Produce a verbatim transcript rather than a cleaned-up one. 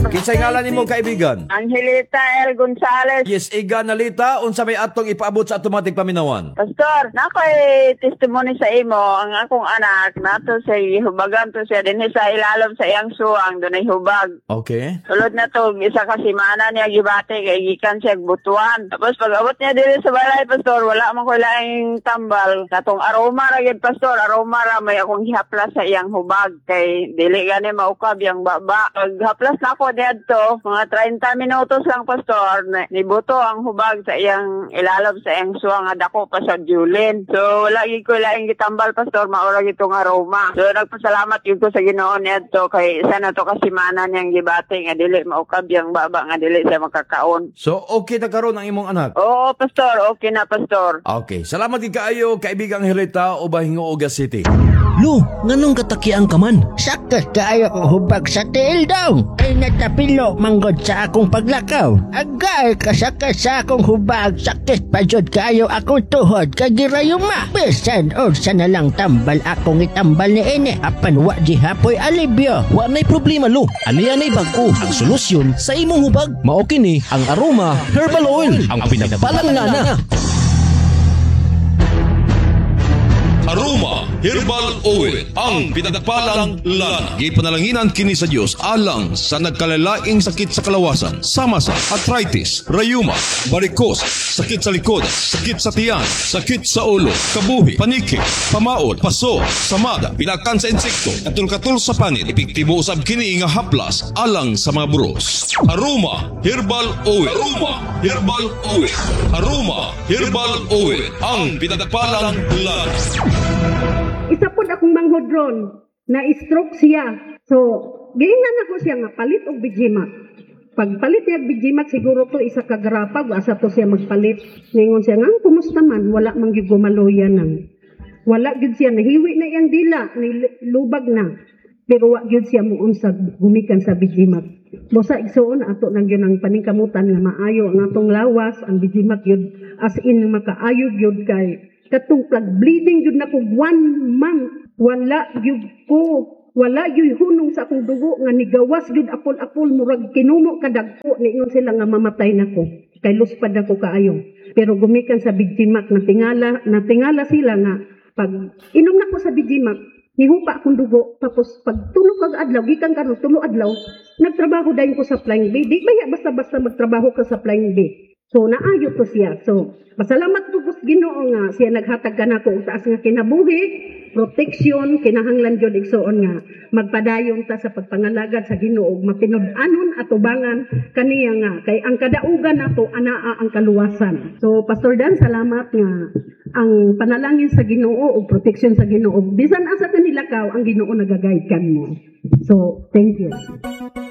Kinsay ngalan nimo kaibigan? Angelita L. Gonzales. Yes, iga nalita unsa may atong ipaabot sa automatic paminawan. Pastor, nakoy testimony sa imo ang akong anak nato sa hubagan to siya dinhi sa ilalom sa iyang suwang dunay hubag. Okay. Sulod na to isa ka semana niya gibati kay gikan siya butuan. Tapos pag-abot niya dili sa balay, pastor, wala man ko laing tambal. Katong aroma ra gid, pastor, aroma ra may akong gihaplas sa iyang hubag kay dili gani maukab yang baba. Paghaplas na ako dito, mga thirty minutos lang, pastor, nibuto ang hubag sa iyang ilalom sa iyang suwang nga dako pa sa Julin. So lagi ko laing gitambal, pastor, maura gitong aroma. So nagpasalamat yun ko sa Ginoo nito kay isa na to kasimana niyang gibati nga dili maukab yang baba nga dili siya makakaon. So okay na karon ang imong anak? Oo, pastor, okay na, pastor. Okay, salamat gid kaayo kaibigang Angelita o Bahingo City. Lu, nganong katakian ka man? Sakit kaayo ko hubag sa tiil daw. Ay natapilo manggod sa akong paglakaw. Agay kasakit sa akong hubag. Sakit pa jud kaayo akong tuhod kagirayuma. Bisan unsa na lang tambal akong itambal ni ine. Apan wa di hapoy alibyo. Wa nay problema, Lu. Ani anay bag-o ang solusyon sa imong hubag. Mao kini ang Aroma Herbal Oil, ang pinagpalangana. Aroma Herbal Oil, ang pinagpalang lana. Gipanalanginan kini sa Dios alang sa nagkalalaing sakit sa kalawasan, sama sa arthritis, rayuma, varicose, sakit sa likod, sakit sa tiyan, sakit sa ulo, kabuhi, paniki, pamaod, paso, samada, pinakan sa insekto, katul-katul sa panit, epektibo usab kini nga haplas alang sa mga buros. Aroma Herbal Oil. Aroma Herbal Oil. Aroma Herbal Oil, ang pinagpalang lana. Isa po akong manghodron na stroke siya. So, giingnan ako siya nga palit og Bijimac. Pagpalit niya og Bijimac, siguro to isa ka garapag, asa to siya magpalit. Ngayon siya nga, kumusta man, wala man gyud gumaloya nang. Wala gyud siya, nahiwi na iyang dila, nilubag na. Pero wa gyud siya muon sa gumikan sa Bijimac. Bosa igsoon ato nang gyud ang paningkamutan nga maayo ang atong lawas, ang Bijimac gyud as in makaayo gyud kay katong plug bleeding yun na ko one month. Wala yun ko. Wala yun hunong sa akong dugo nga nigawas yun apol-apol murag kinumo kadagpo. Niyon sila nga mamatay na ko. Kay luspad ako kaayo. Pero gumikan sa Bijimac, natingala, natingala sila nga pag inom na ko sa Bijimac, nihupa akong dugo. Tapos pag tulog kag adlaw, gikan karon tulog adlaw, nagtrabaho dayon ko sa Flying B. Di baya basta-basta magtrabaho ka sa Flying B. So naayo to siya. So pasalamat ko sa Ginoo nga siya naghatag kanako og taas nga kinabuhi, protection, kinahanglan jud igsoon nga magpadayon ta sa pagpangalagad sa Ginoo ug mapinud-anon atubangan kaniya nga kay ang kadaugan nato anaa ang kaluwasan. So Pastor Dan, salamat nga ang panalangin sa Ginoo ug protection sa Ginoo bisan asa kanila ka ang Ginoo nagaguide kanmo. So thank you.